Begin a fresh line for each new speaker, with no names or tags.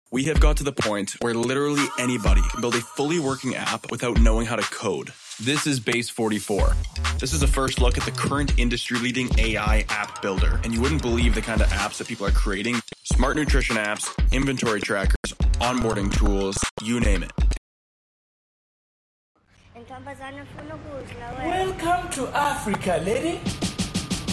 We have got to the point where literally anybody can build a fully working app without knowing how to code. This is Base 44. This is a first look at the current industry-leading AI app builder, and you wouldn't believe the kind of apps that people are creating. Smart nutrition apps, inventory trackers, onboarding tools, you name it.
Welcome to Africa, lady.